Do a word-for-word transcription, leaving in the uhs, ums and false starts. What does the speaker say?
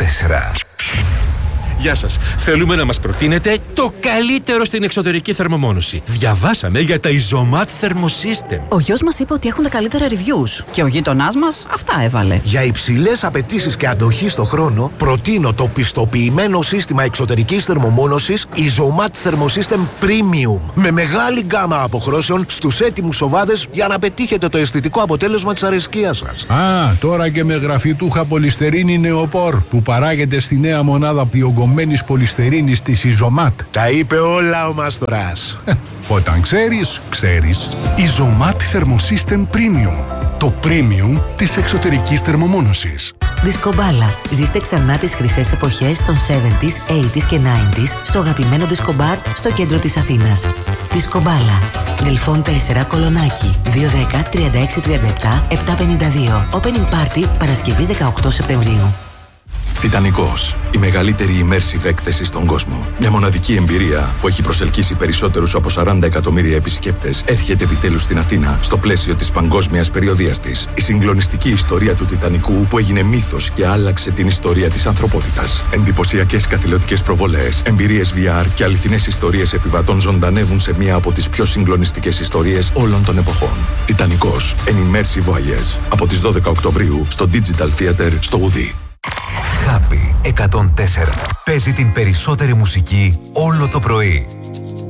τέσσερα. Γεια σας. Θέλουμε να μας προτείνετε το καλύτερο στην εξωτερική θερμομόνωση. Διαβάσαμε για τα Isomat Thermosystem. Ο γιος μας είπε ότι έχουν τα καλύτερα reviews. Και ο γείτονάς μας αυτά έβαλε. Για υψηλές απαιτήσεις και αντοχή στο χρόνο, προτείνω το πιστοποιημένο σύστημα εξωτερικής θερμομόνωσης Isomat Thermosystem Premium. Με μεγάλη γκάμα αποχρώσεων στους έτοιμους οβάδες για να πετύχετε το αισθητικό αποτέλεσμα της αρεσκίας σας. Α, τώρα και με γραφιτούχα πολυστερίνη νεοπόρ που παράγεται στη νέα μονάδα διογκωμένης πολυστερίνης της Isomat. Τα είπε όλα ο Μάστορας. Όταν ξέρεις, ξέρεις. Isomat Thermosystem Premium. Το premium της εξωτερικής θερμομόνωσης. Δισκομπάλα. Ζήστε ξανά τις χρυσές εποχές των εβδομήντα, ογδόντα και ενενήντα στο αγαπημένο δισκομπάρ στο κέντρο της Αθήνας. Δισκομπάλα. Δελφών τέσσερα, Κολονάκι. δύο δέκα, τριάντα έξι τριάντα επτά, επτακόσια πενήντα δύο. Opening Party Παρασκευή δεκαοκτώ Σεπτεμβρίου. Τιτανικός. Η μεγαλύτερη immersive έκθεση στον κόσμο. Μια μοναδική εμπειρία που έχει προσελκύσει περισσότερους από σαράντα εκατομμύρια επισκέπτες έρχεται επιτέλους στην Αθήνα στο πλαίσιο της παγκόσμιας περιοδείας της. Η συγκλονιστική ιστορία του Τιτανικού που έγινε μύθος και άλλαξε την ιστορία της ανθρωπότητας. Εντυπωσιακές καθηλωτικές προβολές, εμπειρίες βι αρ και αληθινές ιστορίες επιβατών ζωντανεύουν σε μία από τις πιο συγκλονιστικές ιστορίες όλων των εποχών. Τιτανικός. An immersive voyage. Από τις δώδεκα Οκτωβρίου στο Digital Theater στο Ουδί. Happy εκατόν τέσσερα. Παίζει την περισσότερη μουσική όλο το πρωί.